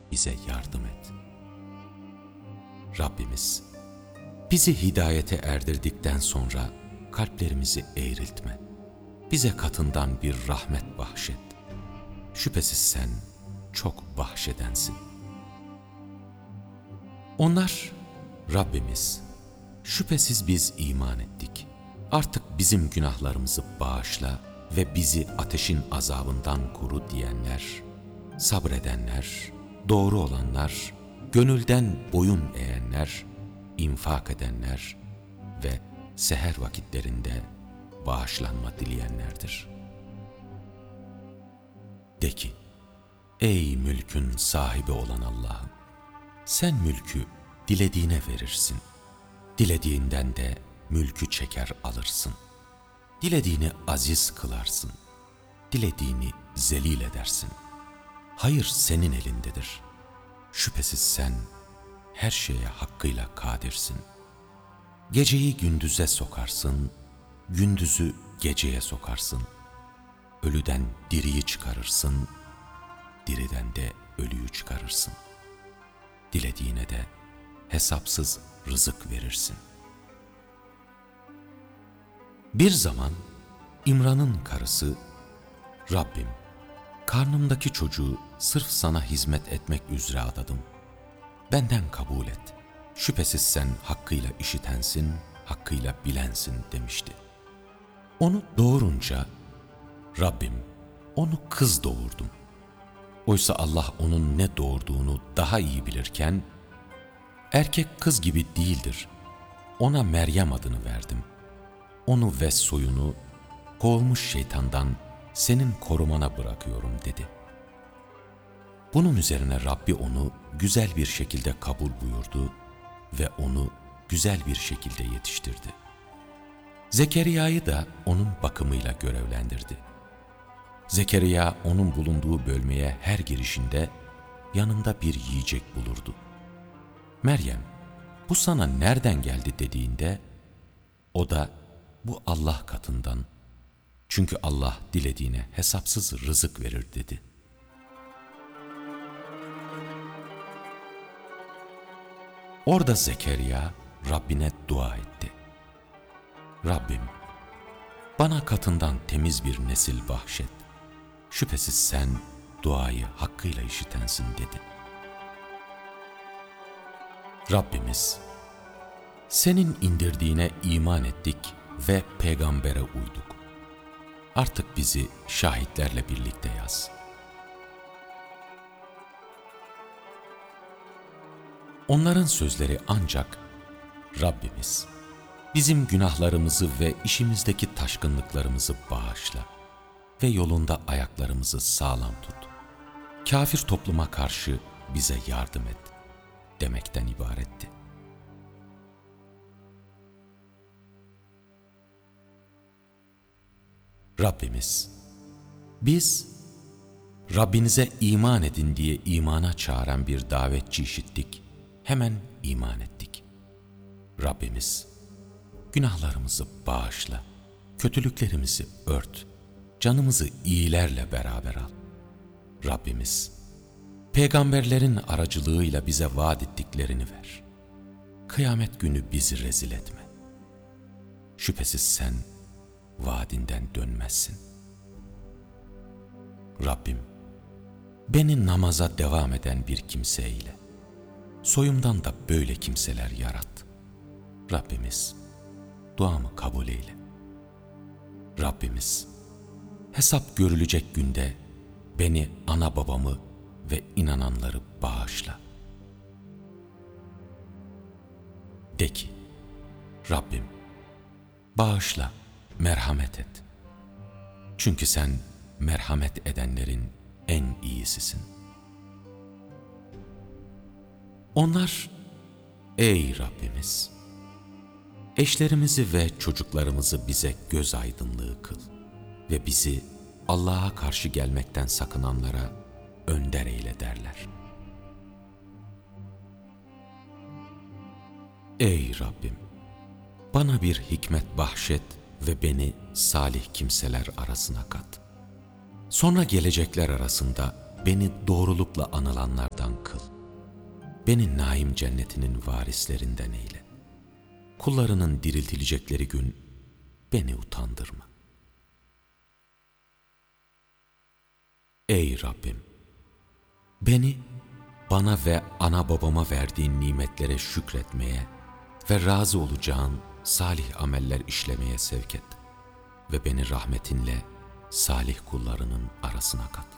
bize yardım et. Rabbimiz, bizi hidayete erdirdikten sonra kalplerimizi eğriltme. Bize katından bir rahmet bahşet. Şüphesiz sen çok bahşedensin. Onlar, Rabbimiz, şüphesiz biz iman ettik. Artık bizim günahlarımızı bağışla ve bizi ateşin azabından koru diyenler, sabredenler, doğru olanlar, gönülden boyun eğenler, infak edenler ve seher vakitlerinde bağışlanma dileyenlerdir. De ki, ey mülkün sahibi olan Allah'ım, sen mülkü dilediğine verirsin. Dilediğinden de mülkü çeker alırsın. Dilediğini aziz kılarsın. Dilediğini zelil edersin. Hayır senin elindedir. Şüphesiz sen her şeye hakkıyla kadirsin. Geceyi gündüze sokarsın, gündüzü geceye sokarsın. Ölüden diriyi çıkarırsın, diriden de ölüyü çıkarırsın. Dilediğine de hesapsız rızık verirsin. Bir zaman İmran'ın karısı, Rabbim, karnımdaki çocuğu sırf sana hizmet etmek üzere adadım. Benden kabul et. Şüphesiz sen hakkıyla işitensin, hakkıyla bilensin demişti. Onu doğurunca, Rabbim, onu kız doğurdum. Oysa Allah onun ne doğurduğunu daha iyi bilirken, erkek kız gibi değildir. Ona Meryem adını verdim. Onu ve soyunu kovulmuş şeytandan senin korumana bırakıyorum dedi. Bunun üzerine Rabbi onu güzel bir şekilde kabul buyurdu ve onu güzel bir şekilde yetiştirdi. Zekeriya'yı da onun bakımıyla görevlendirdi. Zekeriya onun bulunduğu bölmeye her girişinde yanında bir yiyecek bulurdu. Meryem, bu sana nereden geldi dediğinde, o da bu Allah katından, çünkü Allah dilediğine hesapsız rızık verir dedi. Orada Zekeriya Rabbine dua etti. Rabbim, bana katından temiz bir nesil bahşet. Şüphesiz sen duayı hakkıyla işitensin dedi. Rabbimiz, senin indirdiğine iman ettik ve peygambere uyduk. Artık bizi şahitlerle birlikte yaz. Onların sözleri ancak, Rabbimiz, bizim günahlarımızı ve işimizdeki taşkınlıklarımızı bağışla ve yolunda ayaklarımızı sağlam tut. Kafir topluma karşı bize yardım et demekten ibaretti. Rabbimiz, biz Rabbinize iman edin diye imana çağıran bir davetçi işittik, hemen iman ettik. Rabbimiz, günahlarımızı bağışla, kötülüklerimizi ört, canımızı iyilerle beraber al. Rabbimiz, peygamberlerin aracılığıyla bize vaat ettiklerini ver. Kıyamet günü bizi rezil etme. Şüphesiz sen vaadinden dönmezsin. Rabbim, beni namaza devam eden bir kimse eyle. Soyumdan da böyle kimseler yarat. Rabbimiz, duamı kabul eyle. Rabbimiz, hesap görülecek günde beni, ana babamı ve inananları bağışla. De ki, Rabbim, bağışla, merhamet et. Çünkü sen merhamet edenlerin en iyisisin. Onlar, ey Rabbimiz, eşlerimizi ve çocuklarımızı bize göz aydınlığı kıl ve bizi Allah'a karşı gelmekten sakınanlara önder eyle derler. Ey Rabbim, bana bir hikmet bahşet ve beni salih kimseler arasına kat. Sonra gelecekler arasında beni doğrulukla anılanlardan kıl. beni naim cennetinin varislerinden eyle. Kullarının diriltilecekleri gün beni utandırma. Ey Rabbim! Beni bana ve ana babama verdiğin nimetlere şükretmeye ve razı olacağın salih ameller işlemeye sevk et ve beni rahmetinle salih kullarının arasına kat.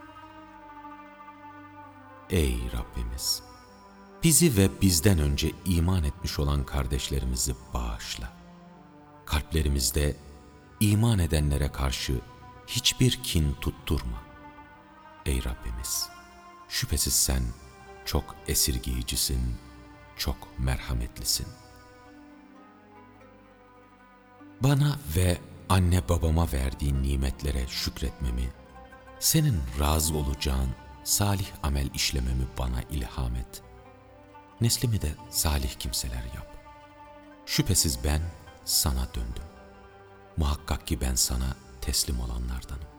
Ey Rabbimiz! Bizi ve bizden önce iman etmiş olan kardeşlerimizi bağışla. Kalplerimizde iman edenlere karşı hiçbir kin tutturma. Ey Rabbimiz! Şüphesiz sen çok esirgeyicisin, çok merhametlisin. Bana ve anne babama verdiğin nimetlere şükretmemi, senin razı olacağın salih amel işlememi bana ilham et. Neslimi de salih kimseler yap. Şüphesiz ben sana döndüm. Muhakkak ki ben sana teslim olanlardanım.